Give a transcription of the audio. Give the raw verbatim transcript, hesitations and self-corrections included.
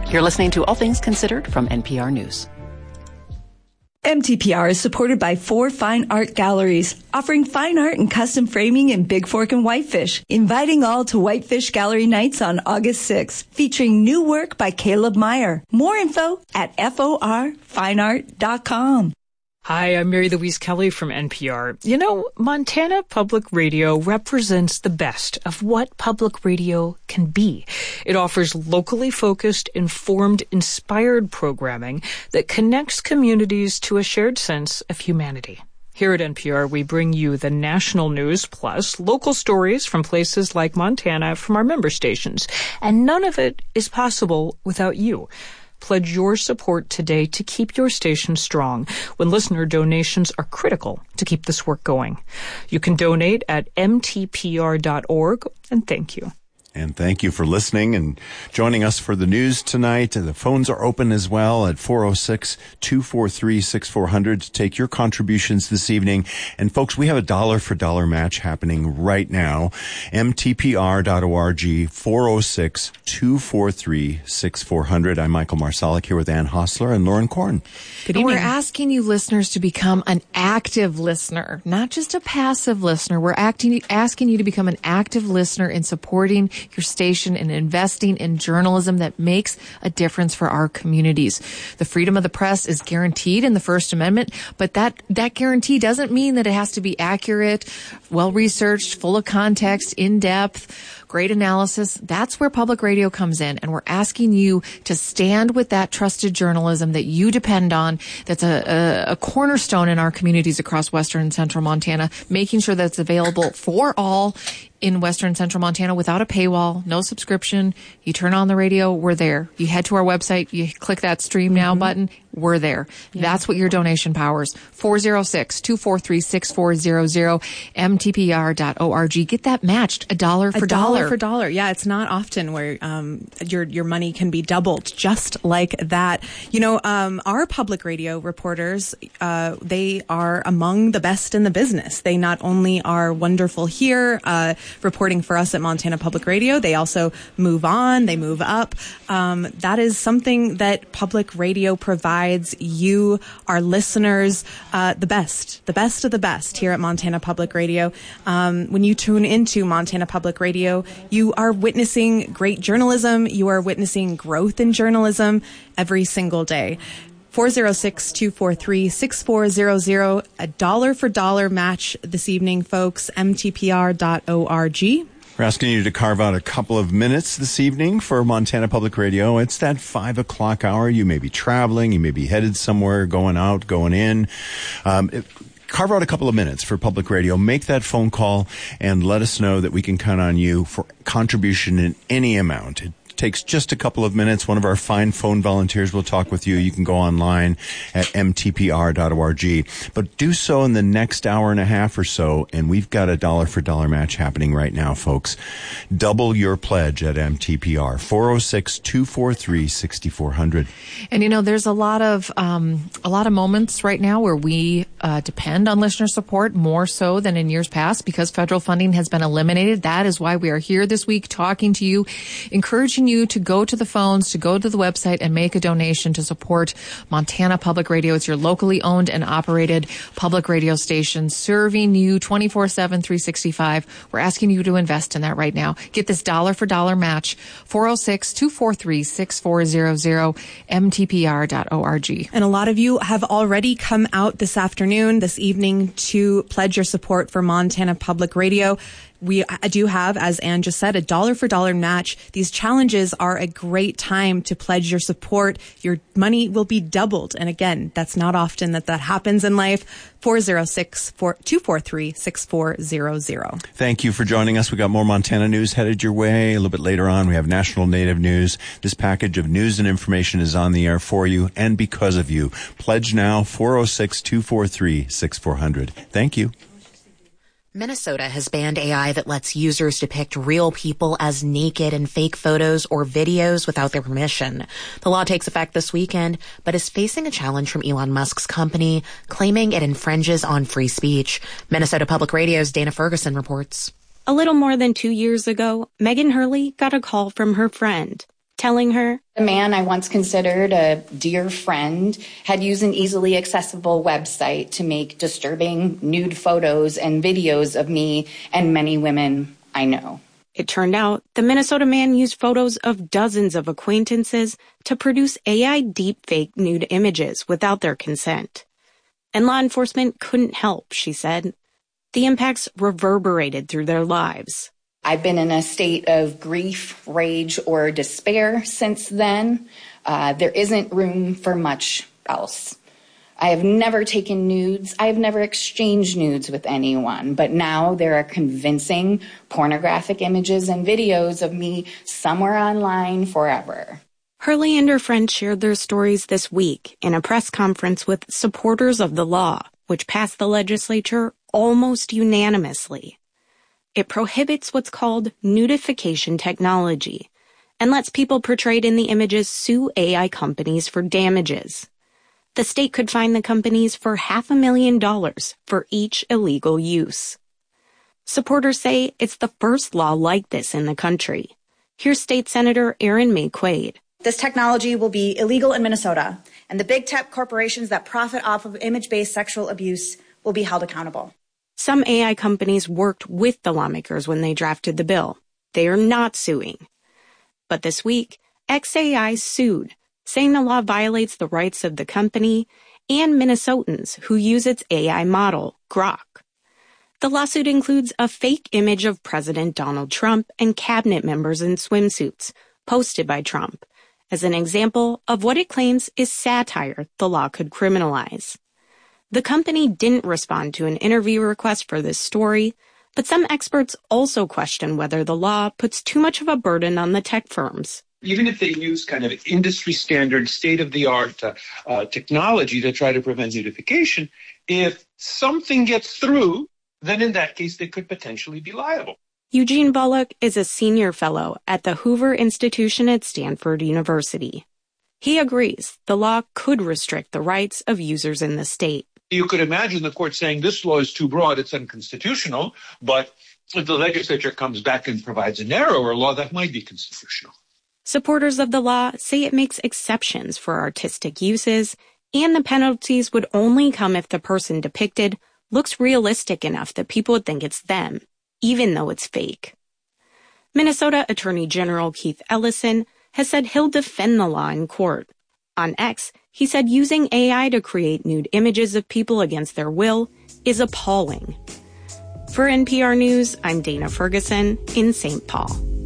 You're listening to All Things Considered from N P R News. M T P R is supported by four fine art galleries, offering fine art and custom framing in Big Fork and Whitefish, inviting all to Whitefish Gallery Nights on August sixth, featuring new work by Caleb Meyer. More info at for fine art dot com. Hi, I'm Mary Louise Kelly from N P R. You know, Montana Public Radio represents the best of what public radio can be. It offers locally focused, informed, inspired programming that connects communities to a shared sense of humanity. Here at N P R, we bring you the national news plus local stories from places like Montana from our member stations. And none of it is possible without you. Pledge your support today to keep your station strong when listener donations are critical to keep this work going. You can donate at m t p r dot org, and thank you. And thank you for listening and joining us for the news tonight. The phones are open as well at four oh six, two four three, six four hundred to take your contributions this evening. And folks, we have a dollar for dollar match happening right now. m t p r dot org, four oh six, two four three, six four hundred. I'm Michael Marsalek here with Ann Hostler and Lauren Korn. Good evening. We're asking you listeners to become an active listener, not just a passive listener. We're acting, asking you to become an active listener in supporting your station and investing in journalism that makes a difference for our communities. The freedom of the press is guaranteed in the First Amendment, but that, that guarantee doesn't mean that it has to be accurate, well-researched, full of context, in-depth, great analysis. That's where public radio comes in, and we're asking you to stand with that trusted journalism that you depend on, that's a, a, a cornerstone in our communities across western and central Montana, making sure that it's available for all in western and central Montana without a paywall, no subscription. You turn on the radio, we're there. You head to our website, you click that Stream Now mm-hmm. button, we're there. Yeah. That's what your donation powers. four oh six, two four three, six four zero zero, m t p r dot org. Get that matched, a dollar for a dollar. dollar for dollar. Yeah, it's not often where um, your your money can be doubled just like that. You know, um, our public radio reporters, uh, they are among the best in the business. They not only are wonderful here, uh, reporting for us at Montana Public Radio, they also move on, they move up. Um, that is something that public radio provides you, our listeners, uh, the best, the best of the best here at Montana Public Radio. Um, when you tune into Montana Public Radio, you are witnessing great journalism. You are witnessing growth in journalism every single day. four oh six, two four three, six four zero zero, a dollar for dollar match this evening, folks, m t p r dot org. We're asking you to carve out a couple of minutes this evening for Montana Public Radio. It's that five o'clock hour. You may be traveling. You may be headed somewhere, going out, going in. Um, it, Carve out a couple of minutes for public radio. Make that phone call and let us know that we can count on you for contribution in any amount. It takes just a couple of minutes. One of our fine phone volunteers will talk with you. You can go online at m t p r dot org. But do so in the next hour and a half or so, and we've got a dollar for dollar match happening right now, folks. Double your pledge at M T P R, four oh six, two four three, six four hundred. And you know, there's a lot of um, a lot of moments right now where we uh, depend on listener support more so than in years past because federal funding has been eliminated. That is why we are here this week talking to you, encouraging you to go to the phones, to go to the website and make a donation to support Montana Public Radio. It's your locally owned and operated public radio station serving you twenty-four seven, three sixty-five. We're asking you to invest in that right now. Get this dollar for dollar match, four oh six, two four three, six four zero zero, m t p r dot org. And a lot of you have already come out this afternoon, this evening, to pledge your support for Montana Public Radio. We do have, as Ann just said, a dollar for dollar match. These challenges are a great time to pledge your support. Your money will be doubled. And again, that's not often that that happens in life. four oh six, two four three, six four zero zero. Thank you for joining us. We got more Montana news headed your way. A little bit later on, we have National Native News. This package of news and information is on the air for you and because of you. Pledge now, four oh six, two four three, six four hundred. Thank you. Minnesota has banned A I that lets users depict real people as naked in fake photos or videos without their permission. The law takes effect this weekend, but is facing a challenge from Elon Musk's company, claiming it infringes on free speech. Minnesota Public Radio's Dana Ferguson reports. A little more than two years ago, Megan Hurley got a call from her friend. telling her, "A man I once considered a dear friend had used an easily accessible website to make disturbing nude photos and videos of me and many women I know." It turned out the Minnesota man used photos of dozens of acquaintances to produce A I deepfake nude images without their consent. And law enforcement couldn't help, she said. The impacts reverberated through their lives. I've been in a state of grief, rage, or despair since then. Uh, there isn't room for much else. I have never taken nudes. I have never exchanged nudes with anyone. But now there are convincing pornographic images and videos of me somewhere online forever. Hurley and her friend shared their stories this week in a press conference with supporters of the law, which passed the legislature almost unanimously. It prohibits what's called nudification technology and lets people portrayed in the images sue A I companies for damages. The state could fine the companies for half a million dollars for each illegal use. Supporters say it's the first law like this in the country. Here's State Senator Erin May Quaid. This technology will be illegal in Minnesota, and the big tech corporations that profit off of image-based sexual abuse will be held accountable. Some A I companies worked with the lawmakers when they drafted the bill. They are not suing. But this week, X A I sued, saying the law violates the rights of the company and Minnesotans who use its A I model, Grok. The lawsuit includes a fake image of President Donald Trump and cabinet members in swimsuits, posted by Trump, as an example of what it claims is satire the law could criminalize. The company didn't respond to an interview request for this story, but some experts also question whether the law puts too much of a burden on the tech firms. Even if they use kind of industry standard, state-of-the-art uh, uh, technology to try to prevent nudification, if something gets through, then in that case they could potentially be liable. Eugene Bullock is a senior fellow at the Hoover Institution at Stanford University. He agrees the law could restrict the rights of users in the state. You could imagine the court saying this law is too broad, it's unconstitutional, but if the legislature comes back and provides a narrower law, that might be constitutional. Supporters of the law say it makes exceptions for artistic uses, and the penalties would only come if the person depicted looks realistic enough that people would think it's them, even though it's fake. Minnesota Attorney General Keith Ellison has said he'll defend the law in court. On X, he said using A I to create nude images of people against their will is appalling. For N P R News, I'm Dana Ferguson in Saint Paul.